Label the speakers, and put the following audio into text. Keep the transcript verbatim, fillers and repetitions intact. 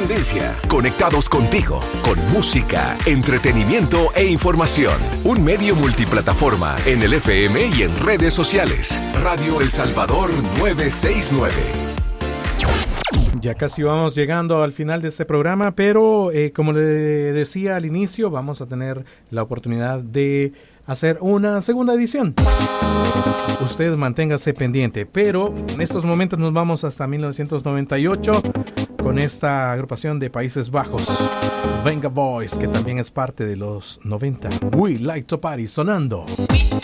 Speaker 1: tendencia, conectados contigo, con música, entretenimiento e información. Un medio multiplataforma en el F M y en redes sociales. Radio El Salvador novecientos sesenta y nueve.
Speaker 2: Ya casi vamos llegando al final de este programa, pero eh, como le decía al inicio, vamos a tener la oportunidad de hacer una segunda edición. Usted manténgase pendiente, pero en estos momentos nos vamos hasta mil novecientos noventa y ocho con esta agrupación de Países Bajos, Venga Boys, que también es parte de los noventa. We Like to Party, sonando.